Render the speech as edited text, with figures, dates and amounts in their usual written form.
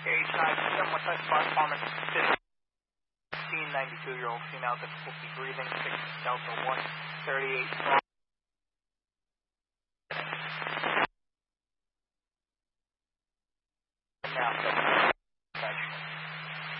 KH9, what's that spot, Palmer? 92-year-old female, difficulty breathing, 6 Delta 138. Now,